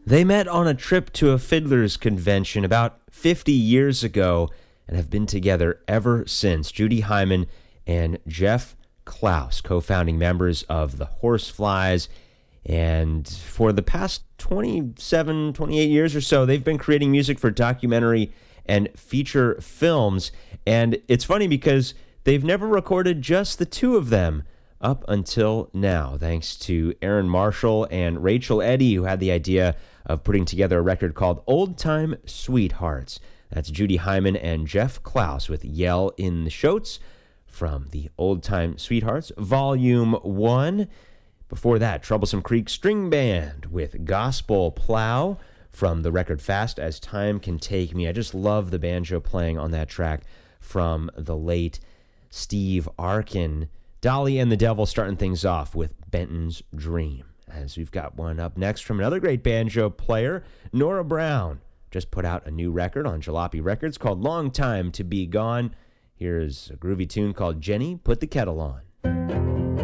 They met on a trip to a fiddler's convention about 50 years ago and have been together ever since. Judy Hyman and Jeff Klaus, co-founding members of the Horseflies. And for the past 27, 28 years or so, they've been creating music for documentary and feature films. And it's funny because they've never recorded just the two of them up until now, thanks to Aaron Marshall and Rachel Eddy, who had the idea of putting together a record called Old Time Sweethearts. That's Judy Hyman and Jeff Klaus with Yell in the Shoats from the Old Time Sweethearts, Volume 1. Before that, Troublesome Creek String Band with Gospel Plow from the record Fast as Time Can Take Me. I just love the banjo playing on that track from the late Steve Arkin. Dolly and the Devil starting things off with Benton's Dream. As we've got one up next from another great banjo player, Nora Brown. Just put out a new record on Jalopy Records called Long Time to Be Gone. Here's a groovy tune called Jenny Put the Kettle On.